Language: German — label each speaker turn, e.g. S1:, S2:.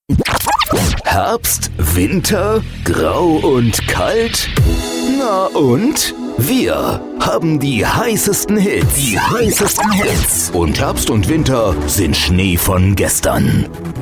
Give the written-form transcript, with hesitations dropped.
S1: Herbst, Winter, grau und kalt? Na und? Wir haben die heißesten Hits. Und Herbst und Winter sind Schnee von gestern.